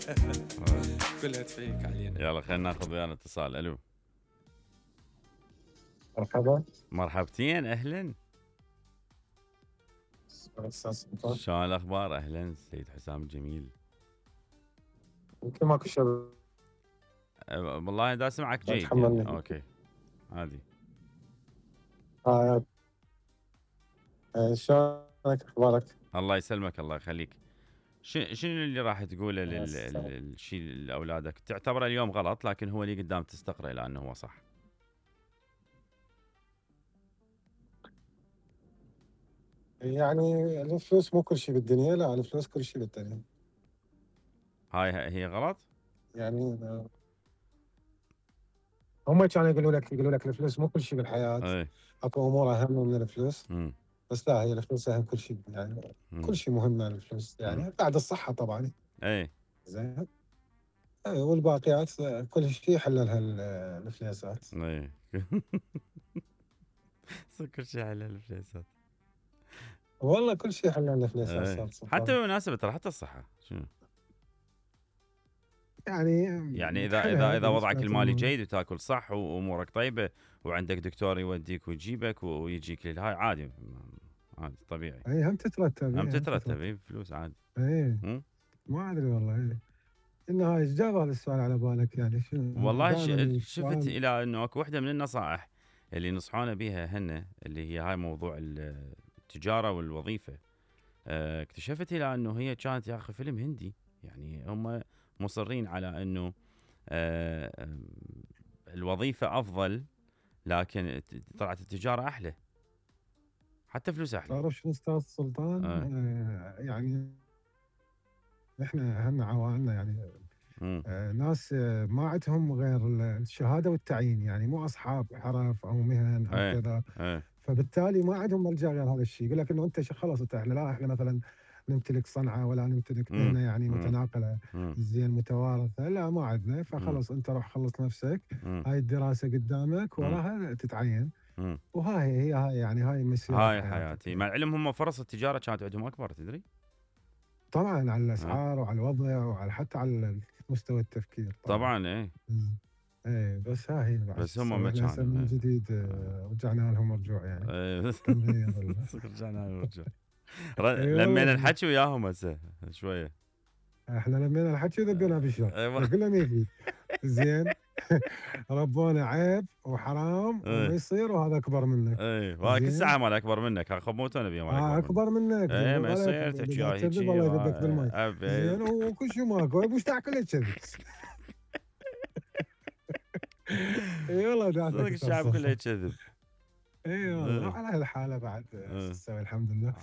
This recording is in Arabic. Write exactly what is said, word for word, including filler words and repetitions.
آه. كلها تفيك علينا. يلا خلينا ناخذ ويانا اتصال. الو. مرحبا. مرحبتين، اهلا. أستاذ سلطان. شلون الاخبار؟ اهلا سيد حسام الجميل. يمكن ماكو شيء. أه والله دا اسمعك لا جيد تحملني. يعني. اوكي عادي. آه آه، شلونك اخبارك؟ الله يسلمك، الله يخليك. ش- شنو اللي راح تقوله يا سلام. للشيء لاولادك تعتبره اليوم غلط لكن هو اللي قدام تستقره لانه هو صح؟ يعني الفلوس مو كل شيء بالدنيا، لا الفلوس كل شيء بالدنيا. هاي هي غلط؟ يعني آه، هم كانوا يقولوا لك يقولوا لك الفلوس مو كل شيء بالحياة، اي. اكو امور اهم من الفلوس. امم بس لا، هي الفلوس اهم كل شيء، يعني كل شيء مهمة الفلوس، يعني بعد الصحة طبعا. اي. زين. آه، والباقيات آه، كل شيء يحللها ال- الفليسات. اي. كل شيء على الفليسات. والله كل شيء يحللها الفليسات اي. أستاذ سلطان. حتى بالمناسبة ترى حتى الصحة شنو؟ يعني يعني اذا حلها اذا اذا بالنسبة وضعك المالي لهم. جيد وتاكل صح وامورك طيبة وعندك دكتور يوديك ويجيبك ويجيك للهاي عادي، عادي طبيعي. اي هم تترتب. هم إي تترتب اي فلوس عادي. اي مم؟ ما ادري والله. اي انه هاي ايش جاب هذا السؤال على بالك؟ يعني شنو والله ش- دائما شفت السؤال. الى انه اكو وحده من النصائح اللي نصحونا بها هن اللي هي هاي موضوع ال- التجاره والوظيفه. آه، اكتشفت الى انه هي كانت يا اخي فيلم هندي، يعني هم مصرين على انه آه، آم، الوظيفه افضل لكن الت- طلعت التجاره احلى، حتى فلوس احلى. تعرف شنو استاذ سلطان؟ آه. آه يعني احنا اهلنا عوائلنا يعني مم. آه ناس آه ما عندهم غير الشهاده والتعيين، يعني مو اصحاب حرف او مهن او ايه كذا. ايه فبالتالي ما عندهم ملجا غير هذا الشيء. يقول لك انه انت ش- خلاص انت احنا لا احنا مثلا نمتلك صنعه ولا نمتلك مم. مهنه يعني مم. متناقله مم. زين متوارثه، لا ما عندنا. فخلاص انت روح خلص نفسك، مم. هاي الدراسه قدامك مم. وراها تتعين. مم. وهاي هي هاي يعني هاي مسيره هاي حياتك حياتي. يعني. مع العلم هم فرص التجاره كانت عندهم اكبر، تدري؟ طبعا على آه. الاسعار وعلى الوضع وعلى حتى على مستوى التفكير طبعا. طبعا ايه. مم. ايه بس ها هي بعد بس شو هم نسوي؟ ما احنا هسه من كانوا جديد آه، رجعنا لهم رجوع يعني. إيه. كمية ولا. رجعنا نرجع ر- اي لمينا والله الحكي وياهم هسه شويه. احنا لمينا الحكي وذبينا بالشر، ايوه. كله ما يفيد. زين. ربونا عيب وحرام وما ايه يصير، وهذا اكبر منك. ايه وهاك زين. الساعه مال اكبر منك، خب موتونا بيه مال اه اكبر منك. اكبر منك ايه ما ذبوا عليك، يصير تحكي اذا وياه تكذب هيجي الله و- يذبك بالماء. ابي. زين وكل شيء ماكو مستعقل كذب. اي والله صدق دعتك الشعب كله استاذ. يكذب. اي والله إيه. على هالحاله بعد شو إيه. تسوي؟ الحمد لله.